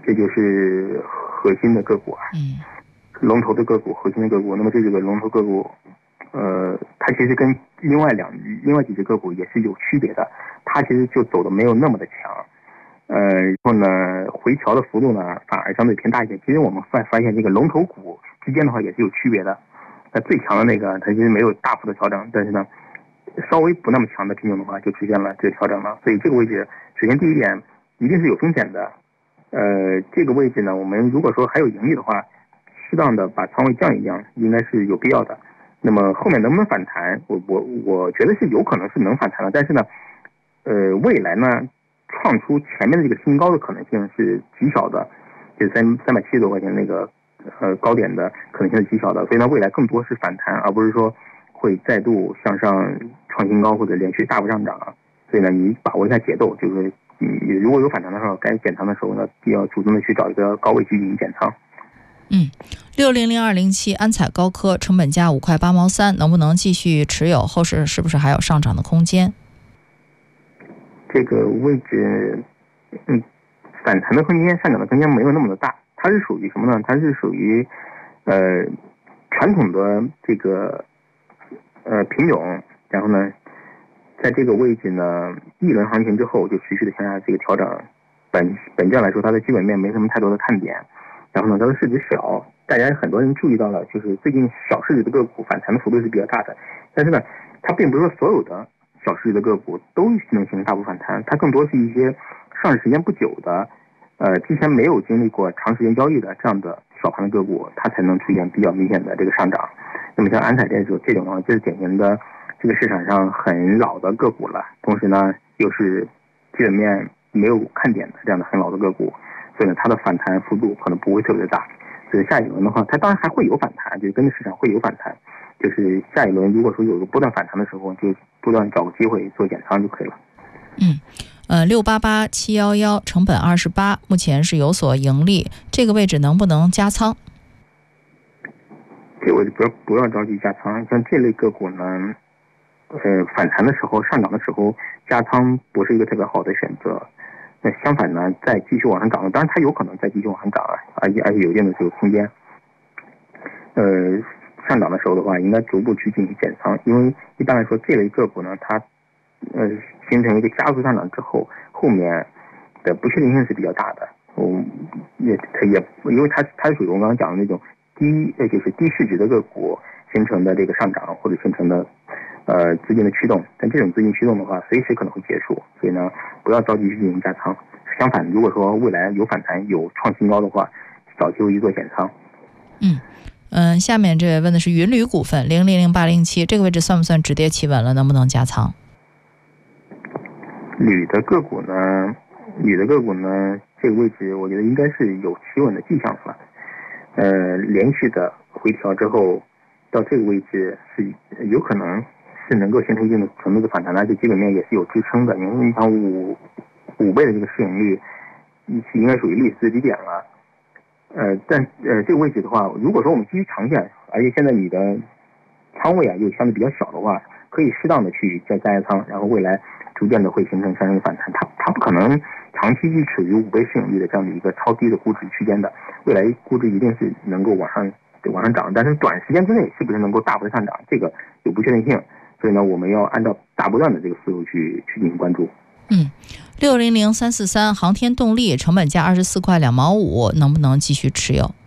这就是核心的个股啊，龙头的个股，核心的个股。那么这个龙头个股，它其实跟另外几只个股也是有区别的，它其实就走的没有那么的强。然后呢，回调的幅度呢反而相对偏大一些。其实我们发现这个龙头股之间的话也是有区别的。最强的那个它其实没有大幅的调整，但是呢，稍微不那么强的品种的话就出现了这个调整了。所以这个位置，首先第一点一定是有风险的。这个位置呢，我们如果说还有盈利的话，适当的把仓位降一降，应该是有必要的。那么后面能不能反弹，我觉得是有可能是能反弹的，但是呢，未来呢，创出前面的这个新高的可能性是极小的，就是370多块钱那个高点的可能性是极小的，所以呢，未来更多是反弹，而不是说会再度向上创新高或者连续大幅上涨。所以呢，你把握一下节奏，就是你如果有反弹的时候，该减仓的时候呢，要主动的去找一个高位去进行减仓。 600207安采高科成本价5块8毛3，能不能继续持有？后市是不是还有上涨的空间？ 这个位置，反弹的空间、上涨的空间没有那么的大。它是属于什么呢？它是属于传统的这个品种，然后呢，在这个位置呢，一轮行情之后就持续的向下这个调整。本质来说，它的基本面没什么太多的看点。然后呢，它的市值小，大家很多人注意到了，就是最近小市值的个股反弹的幅度是比较大的。但是呢，它并不是说所有的小市值的个股都能形成大幅反弹，它更多是一些上市时间不久的，之前没有经历过长时间交易的这样的小盘的个股，它才能出现比较明显的这个上涨。那么像安采这种的话，就是典型的这个市场上很老的个股了，同时呢又是基本面没有看点的这样的很老的个股，所以呢它的反弹幅度可能不会特别的大。所以下一轮的话，它当然还会有反弹，就是跟着市场会有反弹，就是下一轮如果说有个波段反弹的时候，就不断找个机会做减仓就可以了。 688711成本28，目前是有所盈利，这个位置能不能加仓？ 这个位置不要着急加仓，像这类个股呢，反弹的时候、上涨的时候加仓不是一个特别好的选择。那相反呢，再继续往上涨，当然它有可能再继续往上涨啊，而且有一定的这个空间。上涨的时候的话，应该逐步去进行减仓，因为一般来说这类个股呢，它形成一个加速上涨之后，后面的不确定性是比较大的。因为它属于我刚刚讲的那种就是低市值的个股形成的这个上涨或者形成的资金的驱动，但这种资金驱动的话，随时可能会结束，所以呢，不要着急去进行加仓。相反，如果说未来有反弹、有创新高的话，找机会去做减仓。 下面这位问的是云旅股份000807，这个位置算不算止跌企稳了？能不能加仓？ 铝的个股呢，这个位置我觉得应该是有企稳的迹象了。连续的回调之后，到这个位置是有可能是能够形成一定的程度的反弹，而且基本面也是有支撑的。因为你看5倍的这个市盈率，应该属于历史最低点了。但这个位置的话，如果说我们基于长线，而且现在你的仓位又相对比较小的话，可以适当的去加仓，然后未来逐渐的会形成相应的反弹。它不可能长期是处于5倍市盈率的这样的一个超低的估值区间的，未来估值一定是能够往上涨，但是短时间之内是不是能够大幅的上涨，这个有不确定性，所以呢，我们要按照大波段的这个思路去进行关注。 600343航天动力成本价24块2毛5，能不能继续持有？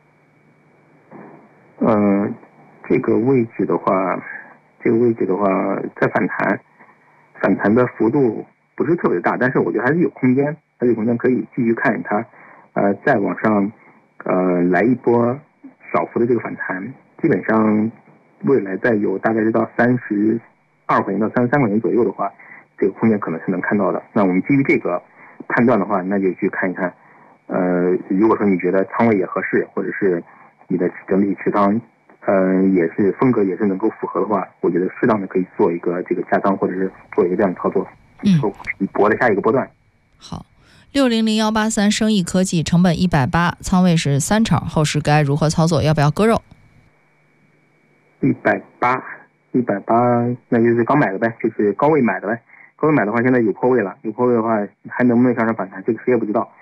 这个位置的话在反弹的幅度不是特别大，但是我觉得还是有空间，可以继续看它，再往上来一波小幅的这个反弹，基本上未来再有大概是到32块钱到33块钱左右的话，这个空间可能是能看到的。那我们基于这个判断的话，那就去看一看，如果说你觉得仓位也合适，或者是你的整体持仓也是风格也是能够符合的话，我觉得适当的可以做一个这个加仓，或者是做一个这样的操作，搏的下一个波段。 好，600183生意科技成本180，仓位是3成，后市该如何操作？要不要割肉 ？180，那就是刚买的呗，就是高位买的呗。高位买的话，现在有破位了，有破位的话，还能不能向上反弹？这个谁也不知道。